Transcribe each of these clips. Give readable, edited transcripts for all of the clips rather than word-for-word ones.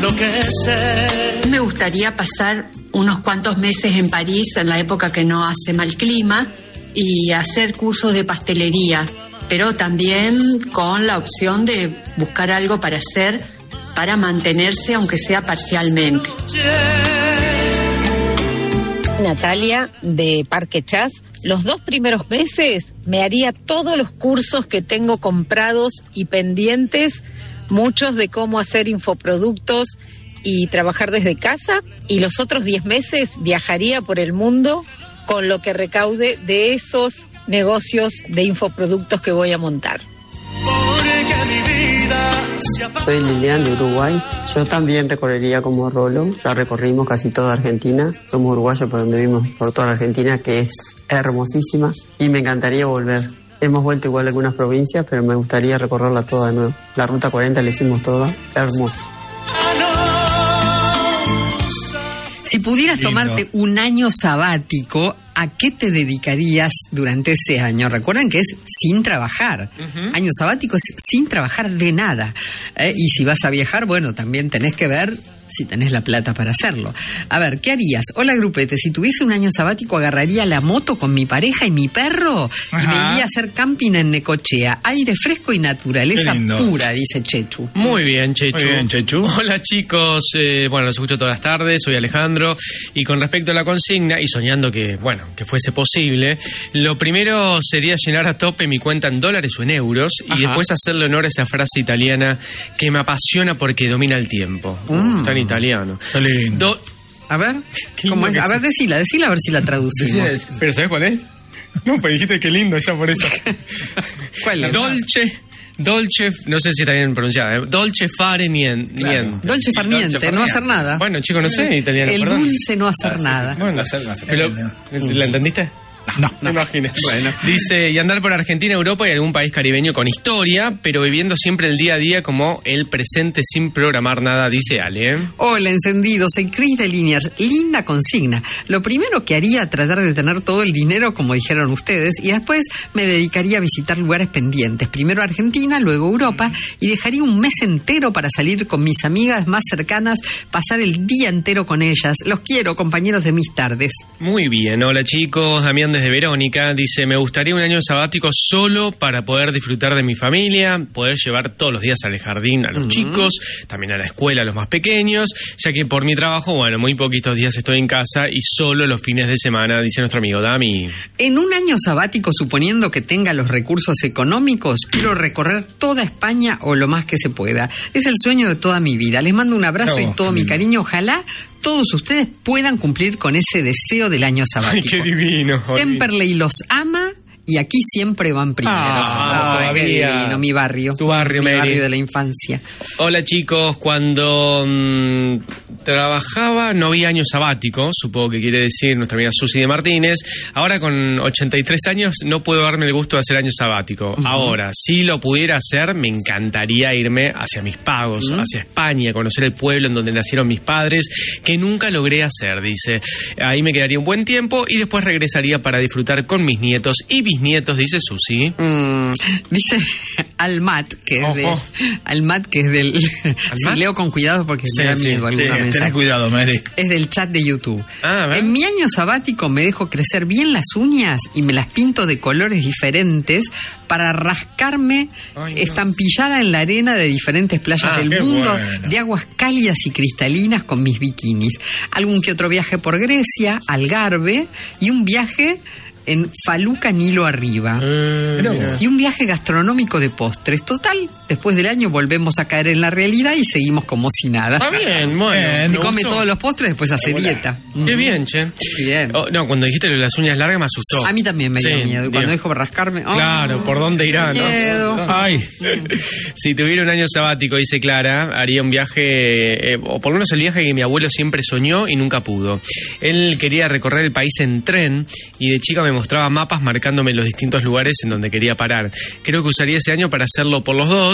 enloquecer. Me gustaría pasar unos cuantos meses en París, en la época que no hace mal clima, y hacer cursos de pastelería, pero también con la opción de buscar algo para hacer, para mantenerse, aunque sea parcialmente. Natalia, de Parque Chas. Los 2 primeros meses me haría todos los cursos que tengo comprados y pendientes, muchos de cómo hacer infoproductos y trabajar desde casa, y los otros 10 meses viajaría por el mundo con lo que recaude de esos negocios de infoproductos que voy a montar. Soy Lilian de Uruguay. Yo también recorrería como Rolo. Ya recorrimos casi toda Argentina. Somos uruguayos, por donde vivimos por toda la Argentina, que es hermosísima, y me encantaría volver. Hemos vuelto igual a algunas provincias, pero me gustaría recorrerla toda de nuevo. La Ruta 40 la hicimos toda, hermosa. Si pudieras tomarte un año sabático, ¿a qué te dedicarías durante ese año? Recuerden que es sin trabajar. Año sabático es sin trabajar de nada. Y si vas a viajar, bueno, también tenés que ver si tenés la plata para hacerlo. A ver, ¿qué harías? Hola, grupete, si tuviese un año sabático agarraría la moto con mi pareja y mi perro y me iría a hacer camping en Necochea. Aire fresco y naturaleza pura, dice Chechu. Muy bien, Chechu. Muy bien, Chechu. Hola, chicos. Bueno, los escucho todas las tardes. Soy Alejandro. Y con respecto a la consigna, y soñando que fuese posible, lo primero sería llenar a tope mi cuenta en dólares o en euros y después hacerle honor a esa frase italiana que me apasiona porque domina el tiempo. Está en italiano. Está lindo. A ver, ¿cómo es? A ver, decila a ver si la traducimos. ¿Pero sabes cuál es? No, pues dijiste que lindo ya por eso. ¿Cuál es? Dolce, no sé si está bien pronunciada, Dolce fare niente. Claro. Dolce far niente, no hacer nada. Bueno, chicos, no sé italiano, el perdón. dulce no hacer nada. Bueno, pero, ¿la entendiste? No. Me imagino. Bueno. Dice, y andar por Argentina, Europa y algún país caribeño con historia, pero viviendo siempre el día a día como el presente sin programar nada, dice Ale. Hola, encendido, soy Cris de Liniers. Linda consigna. Lo primero que haría, tratar de tener todo el dinero, como dijeron ustedes, y después me dedicaría a visitar lugares pendientes. Primero Argentina, luego Europa, y dejaría un mes entero para salir con mis amigas más cercanas, pasar el día entero con ellas. Los quiero, compañeros de mis tardes. Muy bien, hola chicos, Damián desde Verónica, dice, me gustaría un año sabático solo para poder disfrutar de mi familia, poder llevar todos los días al jardín a los chicos, también a la escuela a los más pequeños, ya que por mi trabajo, bueno, muy poquitos días estoy en casa y solo los fines de semana, dice nuestro amigo Dami. En un año sabático, suponiendo que tenga los recursos económicos, quiero recorrer toda España o lo más que se pueda. Es el sueño de toda mi vida. Les mando un abrazo y todo mi cariño. Ojalá todos ustedes puedan cumplir con ese deseo del año sabático. Ay, qué divino. Temperley los ama y aquí siempre van primeros. Qué divino, mi barrio. Tu barrio, mi Mary. barrio de la infancia. Hola chicos, cuando trabajaba no había año sabático, supongo que quiere decir nuestra amiga Susi de Martínez. Ahora con 83 años no puedo darme el gusto de hacer año sabático. Ahora, si lo pudiera hacer, me encantaría irme hacia mis pagos, hacia España, conocer el pueblo en donde nacieron mis padres, que nunca logré hacer, dice. Ahí me quedaría un buen tiempo y después regresaría para disfrutar con mis nietos y bisnietos, dice Susi. Dice Almat, que es del... Sí, leo con cuidado porque me da miedo alguna mensaje. Ten cuidado, Mary. Es del chat de YouTube. En mi año sabático me dejo crecer bien las uñas y me las pinto de colores diferentes para rascarme estampillada en la arena de diferentes playas del mundo, de aguas cálidas y cristalinas con mis bikinis. Algún que otro viaje por Grecia, Algarve y un viaje en Faluca, Nilo arriba. Y un viaje gastronómico de postres. Total, después del año volvemos a caer en la realidad y seguimos como si nada. Está bien, bueno. Se come todos los postres, después hace dieta. Qué bien, che. Bien. No, cuando dijiste lo de las uñas largas me asustó. A mí también me dio miedo. Cuando dijo rascarme... Claro, ¿por dónde irá? Miedo. ¿No? Ay. Si tuviera un año sabático, dice Clara, haría un viaje, o por lo menos el viaje que mi abuelo siempre soñó y nunca pudo. Él quería recorrer el país en tren y de chica me mostraba mapas marcándome los distintos lugares en donde quería parar. Creo que usaría ese año para hacerlo por los dos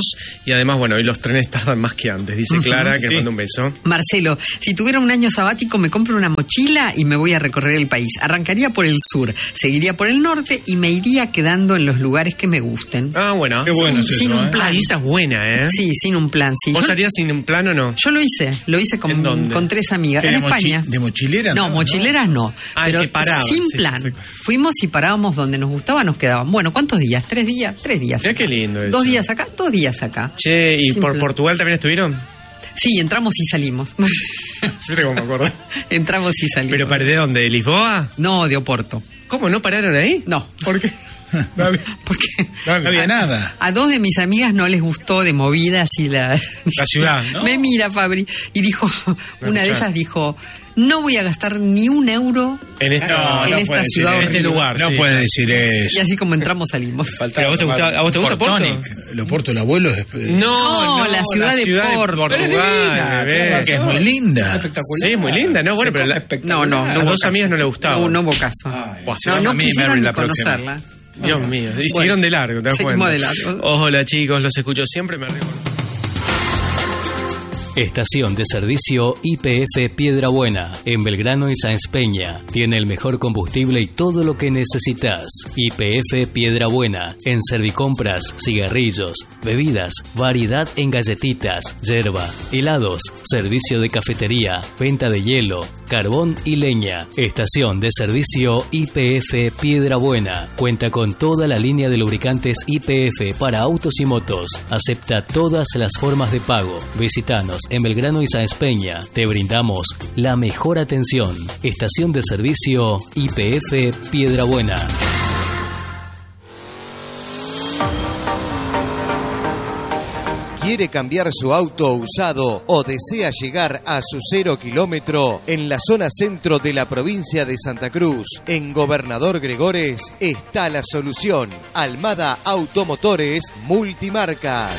y además, bueno, hoy los trenes tardan más que antes, dice Clara, que le manda un beso. Marcelo, si tuviera un año sabático me compro una mochila y me voy a recorrer el país. Arrancaría por el sur, seguiría por el norte y me iría quedando en los lugares que me gusten. Ah, bueno. Qué bueno sin un plan. Esa es buena, ¿eh? Sí, sin un plan, sí. ¿Vos harías sin un plan o no? Yo lo hice con 3 amigas en España. ¿De mochilera? No, mochileras no. Pero sin plan. Fuimos y parábamos donde nos gustaba, nos quedaban. Bueno, ¿cuántos días? 3 días. 3 días. Mira qué lindo eso. 2 días acá, 2 días acá. Che, ¿y por Portugal también estuvieron? Sí, entramos y salimos. Fíjate cómo me acuerdo. Entramos y salimos. ¿Pero de dónde? ¿De Lisboa? No, de Oporto. ¿Cómo, no pararon ahí? No. ¿Por qué? Porque no había nada. A 2 de mis amigas no les gustó de movidas y la ciudad, ¿no? Me mira, Fabri, y dijo, una de ellas dijo, no voy a gastar ni un euro en esta ciudad, en este lugar. No puedes decir eso. Y así como entramos, salimos. ¿Pero a vos te gusta Porto? Lo Porto, el abuelo es... No, la ciudad de Porto. Que es muy linda. Espectacular. Sí, es muy linda, ¿no? Bueno, pero no, a las 2 amigas no le gustaba. No hubo caso. No quisieron ni conocerla. Dios mío, y siguieron de largo, ¿te das cuenta? De largo. Hola chicos, los escucho siempre, me río. Estación de servicio YPF Piedrabuena, en Belgrano y Sáenz Peña. Tiene el mejor combustible y todo lo que necesitas. YPF Piedrabuena, en servicompras, cigarrillos, bebidas, variedad en galletitas, yerba, helados, servicio de cafetería, venta de hielo, carbón y leña. Estación de servicio YPF Piedrabuena. Cuenta con toda la línea de lubricantes YPF para autos y motos. Acepta todas las formas de pago. Visítanos en Belgrano y Sáenz Peña. Te brindamos la mejor atención. Estación de servicio YPF Piedrabuena. ¿Quiere cambiar su auto usado o desea llegar a su 0 kilómetro? En la zona centro de la provincia de Santa Cruz, en Gobernador Gregores, está la solución. Almada Automotores Multimarcas.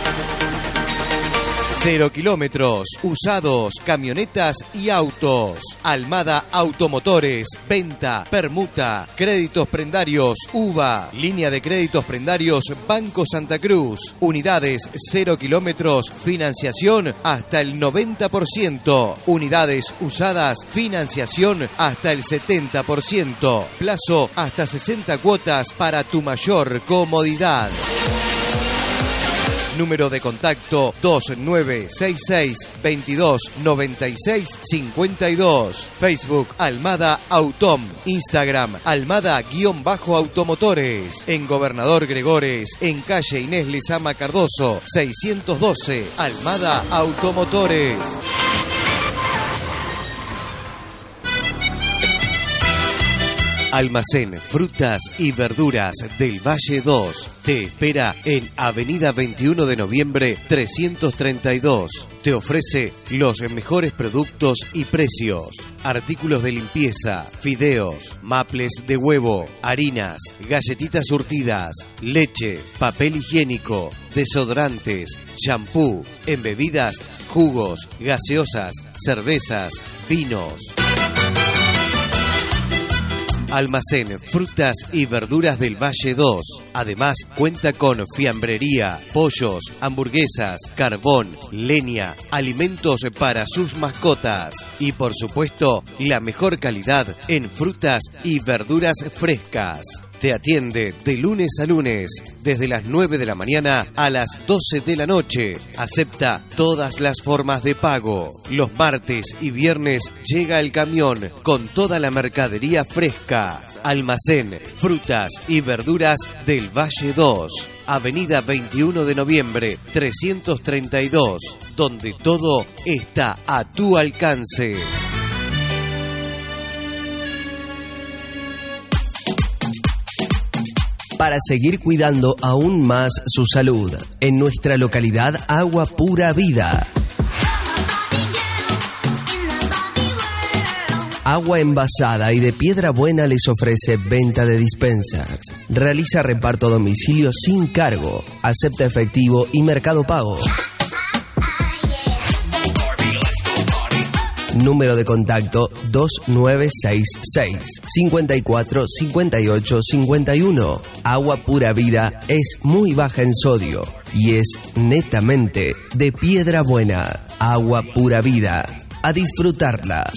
0 kilómetros, usados, camionetas y autos. Almada Automotores, venta, permuta, créditos prendarios, UVA, línea de créditos prendarios Banco Santa Cruz. Unidades 0 kilómetros, financiación hasta el 90%. Unidades usadas, financiación hasta el 70%. Plazo hasta 60 cuotas para tu mayor comodidad. Número de contacto 2966-229652. Facebook Almada Autom. Instagram Almada_Automotores. En Gobernador Gregores, en calle Inés Lezama Cardoso, 612. Almada Automotores. Almacén Frutas y Verduras del Valle 2 te espera en Avenida 21 de Noviembre 332. Te ofrece los mejores productos y precios. Artículos de limpieza, fideos, maples de huevo, harinas, galletitas surtidas, leche, papel higiénico, desodorantes, shampoo, en bebidas, jugos, gaseosas, cervezas, vinos. Almacén Frutas y Verduras del Valle 2. Además, cuenta con fiambrería, pollos, hamburguesas, carbón, leña, alimentos para sus mascotas. Y por supuesto, la mejor calidad en frutas y verduras frescas. Te atiende de lunes a lunes, desde las 9 de la mañana a las 12 de la noche. Acepta todas las formas de pago. Los martes y viernes llega el camión con toda la mercadería fresca. Almacén Frutas y Verduras del Valle 2. Avenida 21 de Noviembre 332, donde todo está a tu alcance. Para seguir cuidando aún más su salud, en nuestra localidad Agua Pura Vida. Agua envasada y de piedra buena les ofrece venta de dispensers. Realiza reparto a domicilio sin cargo. Acepta efectivo y Mercado Pago. Número de contacto 2966-545851. Agua Pura Vida es muy baja en sodio. y es netamente de piedra buena. Agua pura vida. A disfrutarla.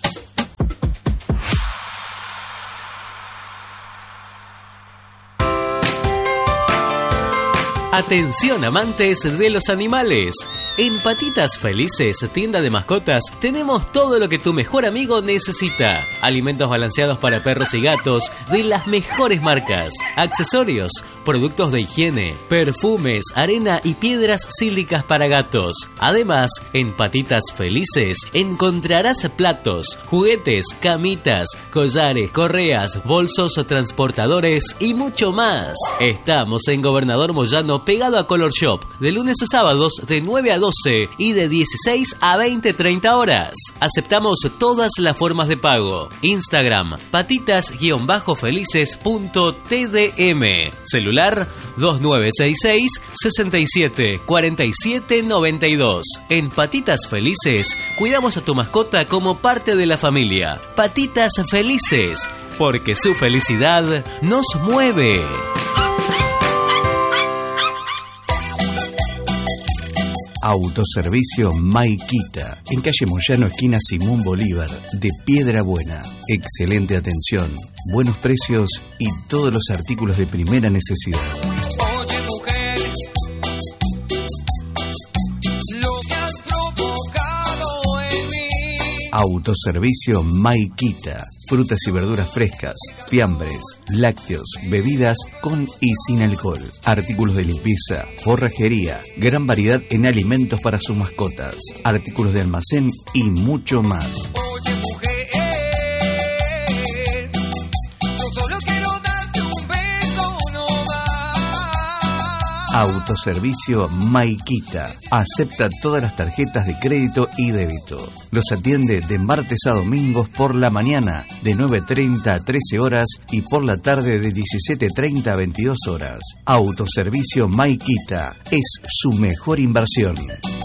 Atención amantes de los animales. En Patitas Felices, tienda de mascotas, tenemos todo lo que tu mejor amigo necesita. Alimentos balanceados para perros y gatos de las mejores marcas. Accesorios, productos de higiene, perfumes, arena y piedras sílicas para gatos. Además, en Patitas Felices encontrarás platos, juguetes, camitas, collares, correas, bolsos transportadores y mucho más. Estamos en Gobernador Moyano, pegado a Color Shop, de lunes a sábados de 9 a 12 y de 16 a 20-30 horas. Aceptamos todas las formas de pago. Instagram, patitas-felices.tdm. Celular 2966 67 47 92. En Patitas Felices cuidamos a tu mascota como parte de la familia. Patitas Felices, porque su felicidad nos mueve. Autoservicio Maiquita, en calle Moyano, esquina Simón Bolívar, de Piedra Buena. Excelente atención, buenos precios y todos los artículos de primera necesidad. Oye, mujer, lo que has provocado en mí. Autoservicio Maiquita, frutas y verduras frescas, fiambres, lácteos, bebidas con y sin alcohol, artículos de limpieza, forrajería, gran variedad en alimentos para sus mascotas, artículos de almacén y mucho más. Oye, mujer, yo solo quiero darte un beso nomás. Autoservicio Maiquita, acepta todas las tarjetas de crédito y débito. Los atiende de martes a domingos por la mañana de 9:30 a 13 horas y por la tarde de 17:30 a 22 horas. Autoservicio Maiquita es su mejor inversión.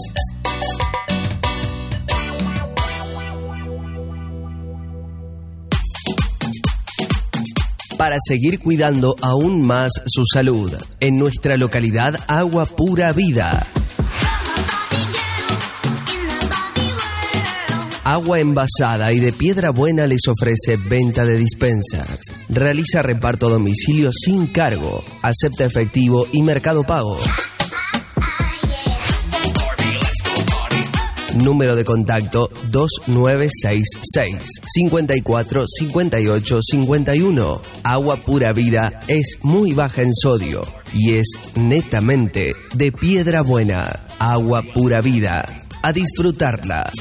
Para seguir cuidando aún más su salud, en nuestra localidad Agua Pura Vida. Agua envasada y de piedra buena les ofrece venta de dispensers. Realiza reparto a domicilio sin cargo. Acepta efectivo y Mercado Pago. Número de contacto 2966 54 58 51. Agua Pura Vida es muy baja en sodio y es netamente de piedra buena. Agua Pura Vida. A disfrutarla.